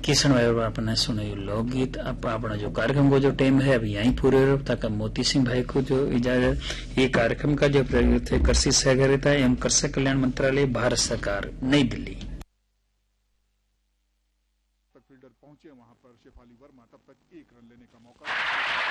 किशन भाई आपने सुने लोकगीत। अपना जो कार्यक्रम को जो टाइम है अभी यहीं पूरे हो तक मोती सिंह भाई को जो इजाजत। ये कार्यक्रम का जो प्रयोग थे कृषि सहकारिता एवं कृषक कल्याण मंत्रालय भारत सरकार नई दिल्ली। फील्डर पहुंचे वहां पर शेफाली वर्मा, तब तक एक रन लेने का मौका।